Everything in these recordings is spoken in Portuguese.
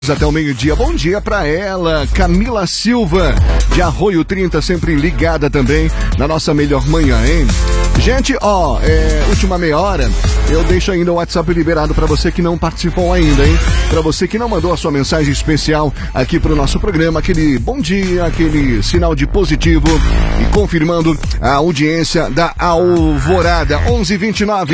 Até o meio-dia. Bom dia pra ela, Camila Silva, de Arroio 30, sempre ligada também na nossa melhor manhã, hein? Gente, última meia hora, eu deixo ainda o WhatsApp liberado pra você que não participou ainda, hein? Pra você que não mandou a sua mensagem especial aqui pro nosso programa, aquele bom dia, aquele sinal de positivo e confirmando a audiência da Alvorada, 11h29.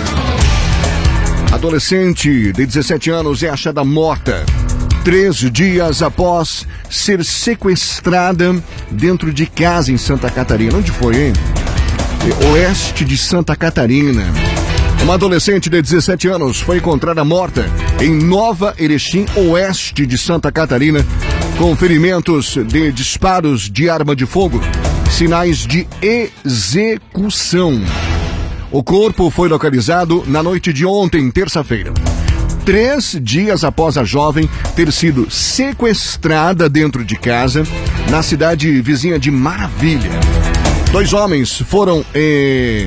Adolescente de 17 anos é achada morta 3 dias após ser sequestrada dentro de casa em Santa Catarina. Onde foi, hein? Oeste de Santa Catarina. Uma adolescente de 17 anos foi encontrada morta em Nova Erechim, oeste de Santa Catarina, com ferimentos de disparos de arma de fogo, sinais de execução. O corpo foi localizado na noite de ontem, terça-feira. 3 dias após a jovem ter sido sequestrada dentro de casa, na cidade vizinha de Maravilha. 2 homens foram em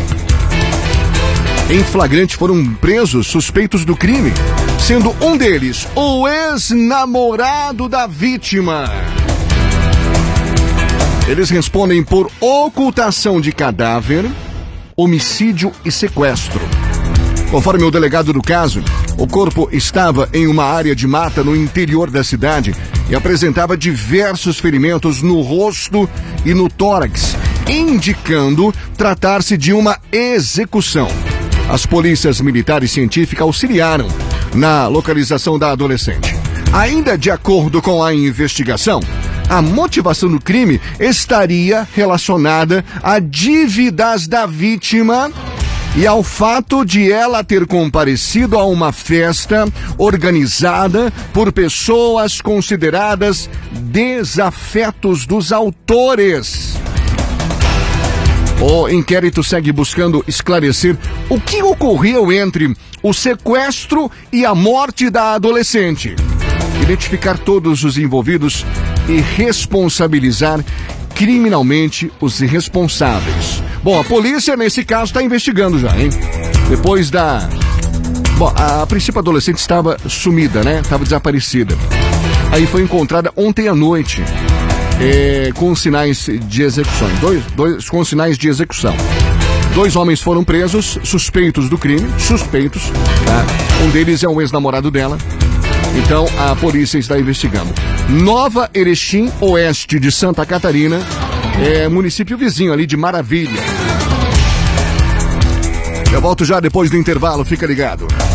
flagrante, foram presos suspeitos do crime, sendo um deles o ex-namorado da vítima. Eles respondem por ocultação de cadáver, homicídio e sequestro. Conforme o delegado do caso, o corpo estava em uma área de mata no interior da cidade e apresentava diversos ferimentos no rosto e no tórax, indicando tratar-se de uma execução. As polícias militar e científica auxiliaram na localização da adolescente. Ainda de acordo com a investigação, a motivação do crime estaria relacionada a dívidas da vítima e ao fato de ela ter comparecido a uma festa organizada por pessoas consideradas desafetos dos autores. O inquérito segue buscando esclarecer o que ocorreu entre o sequestro e a morte da adolescente, identificar todos os envolvidos e responsabilizar criminalmente os responsáveis. Bom, a polícia nesse caso está investigando já, hein? Depois da... Bom, a princípio a adolescente estava sumida, né? Estava desaparecida. Aí foi encontrada ontem à noite, com sinais de execução. Com sinais de execução. 2 homens foram presos, suspeitos do crime, tá? Um deles é um ex-namorado dela. Então, a polícia está investigando. Nova Erechim, oeste de Santa Catarina, município vizinho ali de Maravilha. Eu volto já depois do intervalo, fica ligado.